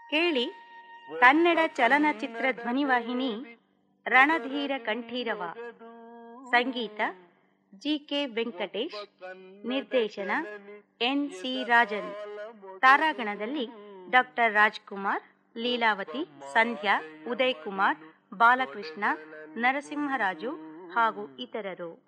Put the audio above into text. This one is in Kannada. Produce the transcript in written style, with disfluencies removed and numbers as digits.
ಕೇಳಿ ಕನ್ನಡ ಚಲನಚಿತ್ರ ಧ್ವನಿವಾಹಿನಿ ರಣಧೀರ ಕಂಠೀರವ. ಸಂಗೀತ ಜಿ.ಕೆ. ವೆಂಕಟೇಶ್, ನಿರ್ದೇಶನ ಎನ್.ಸಿ. ರಾಜನ್. ತಾರಾಗಣದಲ್ಲಿ ಡಾಕ್ಟರ್ ರಾಜ್ಕುಮಾರ್, ಲೀಲಾವತಿ, ಸಂಧ್ಯಾ, ಉದಯ್ ಕುಮಾರ್, ಬಾಲಕೃಷ್ಣ, ನರಸಿಂಹರಾಜು ಹಾಗೂ ಇತರರು.